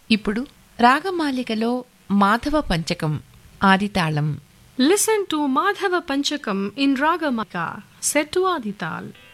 ఇప్పుడు రాగమాలికలో Madhava పంచకం ఆదితాళం. Listen to Madhava Panchakam in Ragamaka, set to Adital.